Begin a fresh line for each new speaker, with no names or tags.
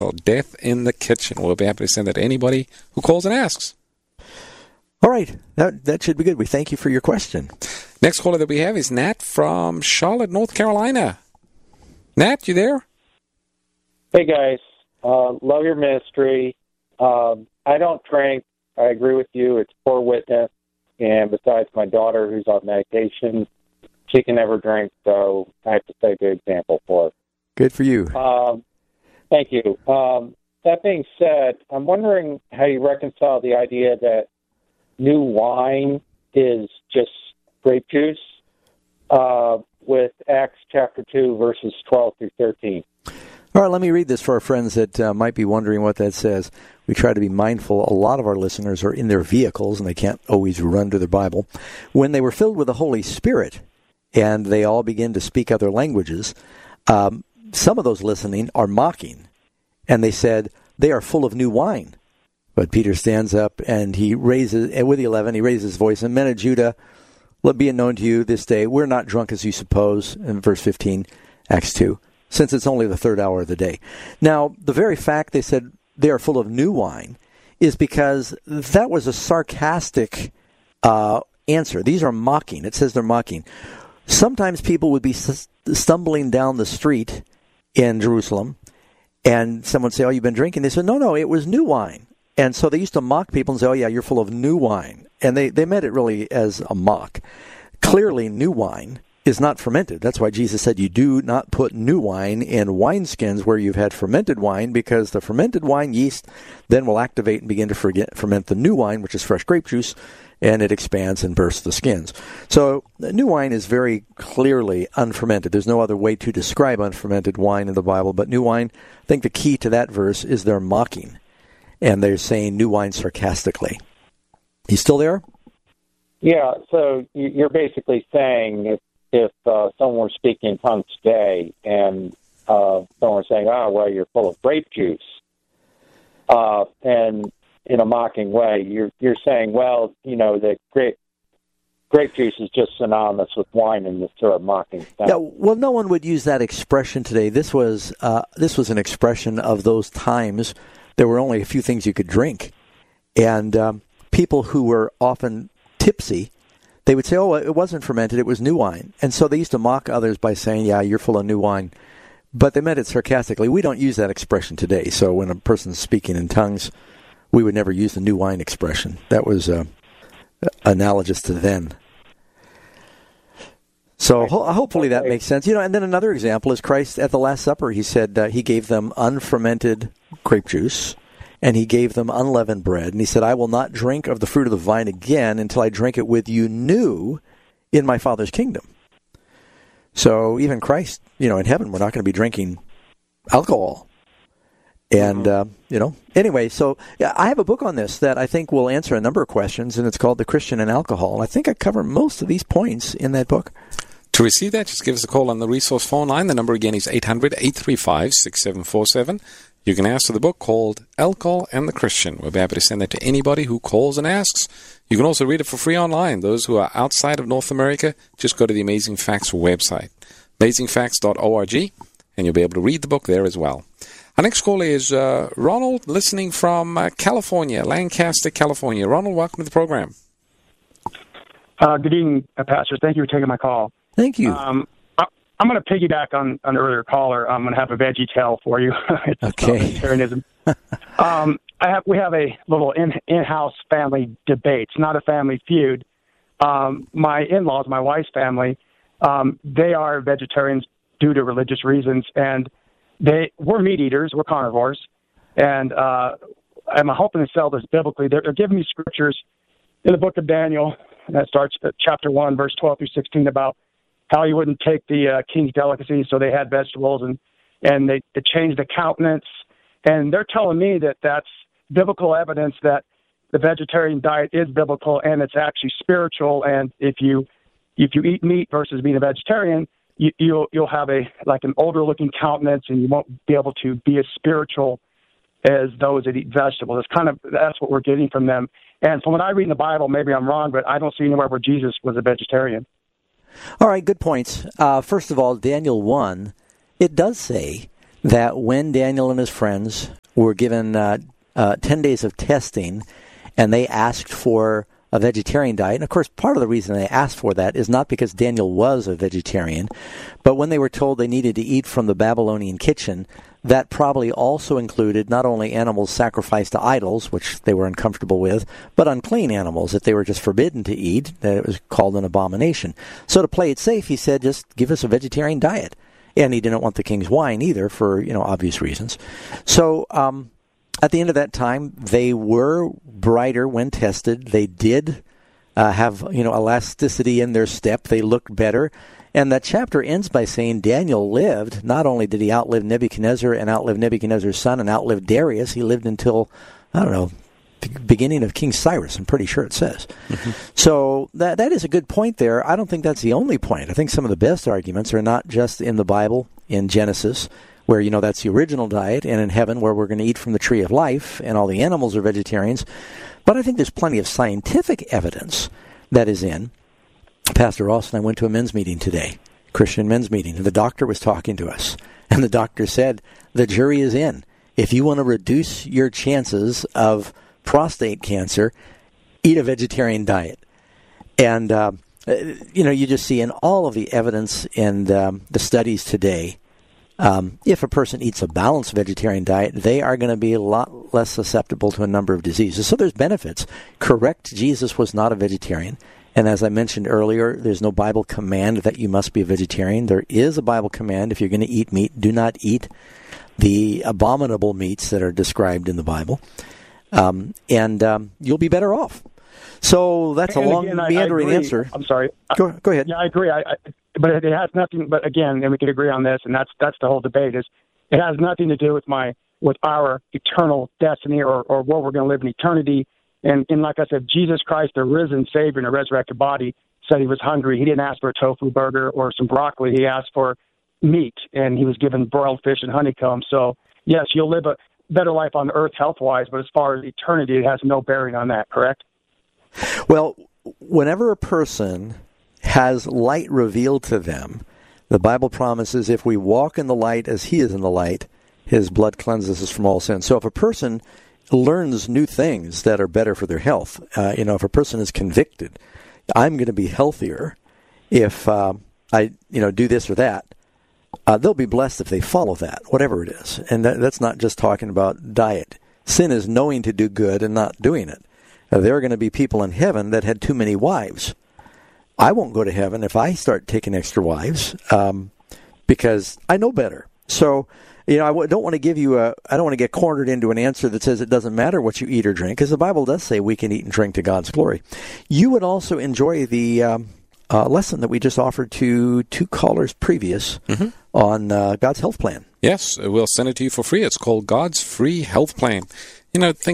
So Death in the Kitchen. We'll be happy to send that to anybody who calls and asks.
All right. That should be good. We thank you for your question.
Next caller that we have is Nat from Charlotte, North Carolina. Nat, you there?
Hey, guys. Love your ministry. I don't drink. I agree with you. It's poor witness. And besides, my daughter, who's on medication, she can never drink, so I have to set a good example for her.
Good for you.
Thank you. That being said, I'm wondering how you reconcile the idea that new wine is just grape juice with Acts chapter 2, verses 12 through 13.
All right, let me read this for our friends that might be wondering what that says. We try to be mindful. A lot of our listeners are in their vehicles, and they can't always run to their Bible. When they were filled with the Holy Spirit, and they all begin to speak other languages, some of those listening are mocking. And they said, they are full of new wine. But Peter stands up, and he raises, and with the 11, he raises his voice, and men of Judah, let be it known to you this day, we're not drunk as you suppose, in verse 15, Acts 2. Since it's only the third hour of the day. Now, the very fact they said they are full of new wine is because that was a sarcastic answer. These are mocking. It says they're mocking. Sometimes people would be stumbling down the street in Jerusalem, and someone would say, oh, you've been drinking? They said, no, it was new wine. And so they used to mock people and say, oh, yeah, you're full of new wine. And they meant it really as a mock. Clearly, new wine is not fermented. That's why Jesus said you do not put new wine in wineskins where you've had fermented wine, because the fermented wine yeast then will activate and begin to ferment the new wine, which is fresh grape juice, and it expands and bursts the skins. So new wine is very clearly unfermented. There's no other way to describe unfermented wine in the Bible, but new wine, I think the key to that verse is they're mocking, and they're saying new wine sarcastically. You still there?
Yeah, so you're basically saying if someone were speaking in tongues today and someone were saying, oh, well, you're full of grape juice, and in a mocking way, you're saying, well, you know, that grape juice is just synonymous with wine in this sort of mocking sense.
Yeah, well, no one would use that expression today. This was an expression of those times. There were only a few things you could drink. And people who were often tipsy, they would say, oh, it wasn't fermented, it was new wine. And so they used to mock others by saying, yeah, you're full of new wine. But they meant it sarcastically. We don't use that expression today. So when a person's speaking in tongues, we would never use the new wine expression. That was analogous to then. So hopefully that makes sense. You know, and then another example is Christ at the Last Supper. He said he gave them unfermented grape juice, and he gave them unleavened bread. And he said, I will not drink of the fruit of the vine again until I drink it with you new in my Father's kingdom. So even Christ, you know, in heaven, we're not going to be drinking alcohol. And, anyway, so yeah, I have a book on this that I think will answer a number of questions, and it's called The Christian and Alcohol. I think I cover most of these points in that book.
To receive that, just give us a call on the resource phone line. The number again is 800-835-6747. You can ask for the book called Alcohol and the Christian. We'll be happy to send that to anybody who calls and asks. You can also read it for free online. Those who are outside of North America, just go to the Amazing Facts website, amazingfacts.org, and you'll be able to read the book there as well. Our next caller is Ronald, listening from California, Lancaster, California. Ronald, welcome to the program.
Good evening, Pastor. Thank you for taking my call.
Thank you.
I'm going to piggyback on an earlier caller. I'm going to have a veggie tale for you. It's
okay.
Vegetarianism. We have a little in-house family debate. It's not a family feud. My in-laws, my wife's family, they are vegetarians due to religious reasons, and we're meat eaters, we're carnivores, and I'm hoping to sell this biblically. They're giving me scriptures in the book of Daniel, and that starts at chapter 1, verse 12 through 16, about how you wouldn't take the king's delicacies, so they had vegetables, and they changed the countenance. And they're telling me that that's biblical evidence that the vegetarian diet is biblical and it's actually spiritual. And if you eat meat versus being a vegetarian, you'll have an older looking countenance, and you won't be able to be as spiritual as those that eat vegetables. That's what we're getting from them. And from what I read in the Bible, maybe I'm wrong, but I don't see anywhere where Jesus was a vegetarian.
All right, good points. First of all, Daniel 1, it does say that when Daniel and his friends were given 10 days of testing, and they asked for a vegetarian diet, and of course part of the reason they asked for that is not because Daniel was a vegetarian, but when they were told they needed to eat from the Babylonian kitchen, that probably also included not only animals sacrificed to idols, which they were uncomfortable with, but unclean animals that they were just forbidden to eat, that it was called an abomination. So to play it safe, he said, just give us a vegetarian diet. And he didn't want the king's wine either for, obvious reasons. So at the end of that time, they were brighter when tested. They did have, elasticity in their step. They looked better. And that chapter ends by saying Daniel lived. Not only did he outlive Nebuchadnezzar and outlive Nebuchadnezzar's son and outlive Darius, he lived until, the beginning of King Cyrus. I'm pretty sure it says. Mm-hmm. So that is a good point there. I don't think that's the only point. I think some of the best arguments are not just in the Bible, in Genesis, where, that's the original diet, and in heaven where we're going to eat from the tree of life and all the animals are vegetarians. But I think there's plenty of scientific evidence that is in. Pastor Ross and I went to a men's meeting today, Christian men's meeting, and the doctor was talking to us. And the doctor said, the jury is in. If you want to reduce your chances of prostate cancer, eat a vegetarian diet. And, you just see in all of the evidence and the studies today, if a person eats a balanced vegetarian diet, they are going to be a lot less susceptible to a number of diseases. So there's benefits. Correct, Jesus was not a vegetarian. And as I mentioned earlier, there's no Bible command that you must be a vegetarian. There is a Bible command, if you're going to eat meat, do not eat the abominable meats that are described in the Bible. And you'll be better off. So that's a long, meandering answer.
I'm sorry.
Go ahead.
Yeah, I agree. But it has nothing. But again, and we could agree on this, and that's the whole debate. Is it has nothing to do with our eternal destiny or where we're going to live in eternity. And like I said, Jesus Christ, the risen Savior in a resurrected body, said he was hungry. He didn't ask for a tofu burger or some broccoli. He asked for meat, and he was given broiled fish and honeycomb. So yes, you'll live a better life on earth health-wise, but as far as eternity, it has no bearing on that. Correct?
Well, whenever a person has light revealed to them, the Bible promises if we walk in the light as he is in the light, his blood cleanses us from all sin. So if a person learns new things that are better for their health, if a person is convicted, I'm going to be healthier if I do this or that, they'll be blessed if they follow that, whatever it is. And that's not just talking about diet. Sin is knowing to do good and not doing it. There are going to be people in heaven that had too many wives. I won't go to heaven if I start taking extra wives because I know better. So, I don't want to give you I don't want to get cornered into an answer that says it doesn't matter what you eat or drink, because the Bible does say we can eat and drink to God's glory. You would also enjoy the lesson that we just offered to two callers previous on God's Health Plan.
Yes, we'll send it to you for free. It's called God's Free Health Plan. Think